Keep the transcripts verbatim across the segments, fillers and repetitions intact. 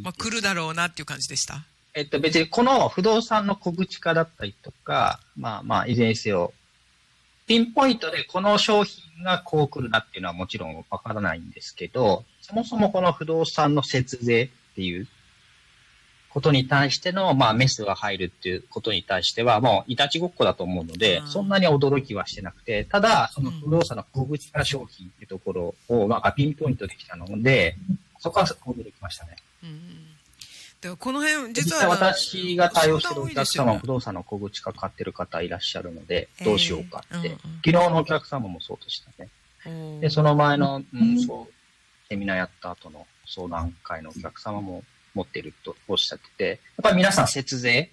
まあ、来るだろうなっていう感じでした。 えっと、別にこの不動産の小口化だったりとか、まあまあ、いずれにせよ、ピンポイントでこの商品がこう来るなっていうのはもちろんわからないんですけど、そもそもこの不動産の節税っていうことに対しての、まあ、メスが入るっていうことに対しては、もういたちごっこだと思うので、そんなに驚きはしてなくて、ただ、その不動産の小口化商品っていうところを、まあ、ピンポイントできたので、そこは驚きましたね。 うんではこの辺、実は。 実際私が対応しているお客様は不動産の小口化買ってる方いらっしゃるので、どうしようかって。えーうんうん、昨日のお客様もそうでしたね。で、その前の、うん、そう、セミナーやった後の相談会のお客様も持っているとおっしゃってて、やっぱり皆さん節税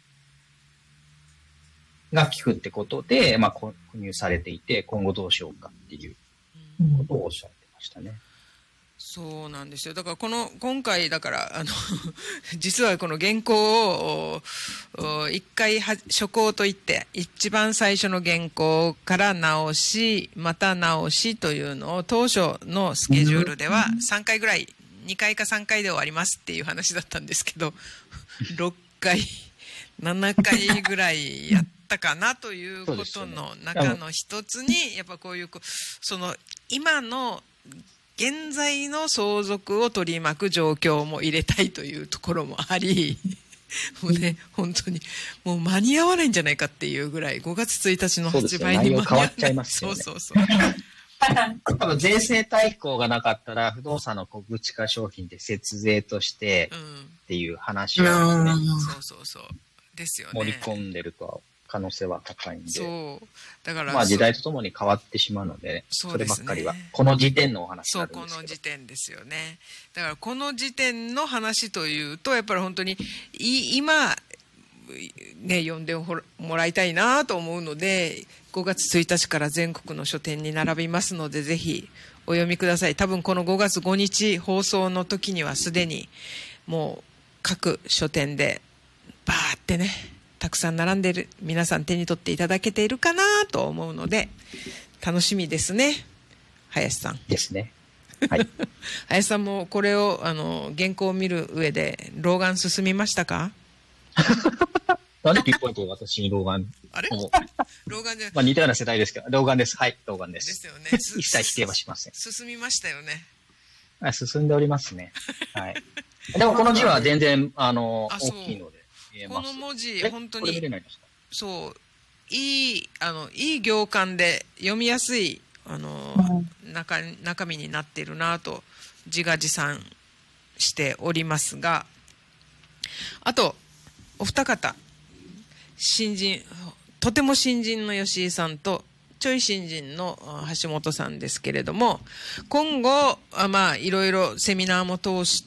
が効くってことで、まあ、購入されていて、今後どうしようかっていうことをおっしゃってましたね。 そうなんですよ。だからこの、今回だから、あの、実はこの原稿を、一回は、初稿といって、一番最初の原稿から直し、また直しというのを当初のスケジュールではさんかいぐらい、にかいかさんかいで終わりますっていう話だったんですけど、ろっかい、ななかいぐらいやったかなということの中の一つに、やっぱこういう、その、今の、現在の相続を取り巻く状況も入れたいというところもあり、もうね、本当に、もう間に合わないんじゃないかっていうぐらい、ごがつついたちの発売に間に合わない。 変わっちゃいますよね。 そうそうそう。 多分税制大綱がなかったら、不動産の小口化商品で節税としてっていう話をね、うん、 そうそうそう。ですよね。 盛り込んでるとは。可能性は高いんで。 そう。だから。 まあ時代とともに変わってしまうので、ね、そ, でね、そればっかりは。この時点のお話になるんですけど。 そう、この時点ですよね。だからこの時点の話というと、やっぱり本当に、い今、ね、読んでもらいたいなと思うので、ごがつついたちから全国の書店に並びますので、ぜひお読みください。多分このごがつごにち放送の時にはすでに、もう各書店で、バーってね、たくさん並んでいる皆さん手に取っていただけているかなと思うので楽しみですね。林さんですね。はい。 林さんもこれをあの原稿を見る上で老眼進みましたか？ なんでピンポイントで私に老眼？ あれ？老眼じゃまあ似たような世代ですけど老眼です。はい、老眼です。 ですよね。 一切否定はしません。 進みましたよね。 はい、進んでおりますね。はい。でもこの字は全然あの大きいので。 この文字、本当に、そう、いい、あの、いい行間で読みやすい、あの、うん、中、中身になっているなと、自画自賛しておりますが、あと、お二方、新人、とても新人の吉井さんと、ちょい新人の橋本さんですけれども、今後、まあ、いろいろセミナーも通して、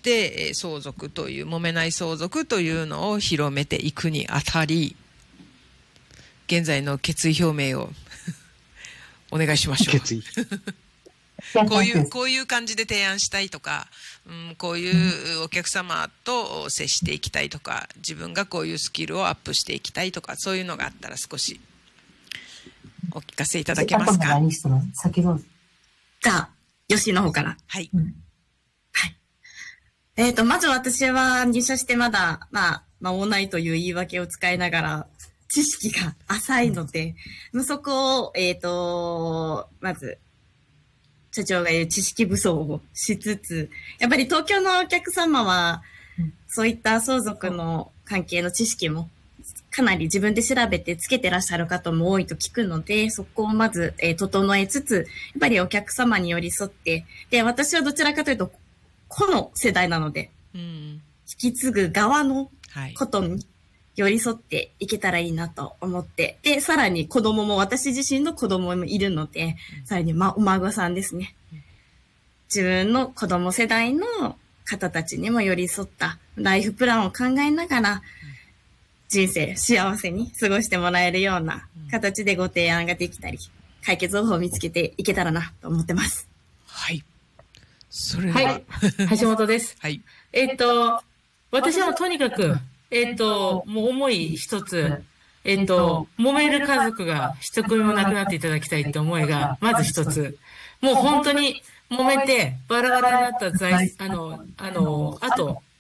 相続という、揉めない相続というのを広めていくにあたり、現在の決意表明をお願いしましょう。決意。こういう、こういう感じで提案したいとか、うん、こういうお客様と接していきたいとか、自分がこういうスキルをアップしていきたいとか、そういうのがあったら少し、お聞かせいただけますか。 先どうぞ。じゃあ、吉井の方から。 はい。うん、 はい。えっと、まず私は入社してまだ、まあ、間もないという言い訳を使いながら、知識が浅いので、そこを、えっと、まず、社長が言う知識不足をしつつ、やっぱり東京のお客様は、そういった相続の関係の知識も、かなり自分で調べてつけてらっしゃる方も多いと聞くので、そこをまず、えー、整えつつ、やっぱりお客様に寄り添って、で、私はどちらかというと、個の世代なので、うん、引き継ぐ側のことに寄り添っていけたらいいなと思って、で、さらに子供も、私自身の子供もいるので、うん、さらに、ま、お孫さんですね。うん、自分の子供世代の方たちにも寄り添ったライフプランを考えながら、うん、人生幸せに過ごしてもらえるような形でご提案ができたり、解決方法を見つけていけたらなと思ってます。 はい。それは。 はい。橋本です。 はい。 えっと、私はもうとにかく、えっと、もう思い一つ、えっと、揉める家族が一組もなくなっていただきたいって思いが、まず一つ。もう本当に揉めて、バラバラになった財、あの、あの、あと、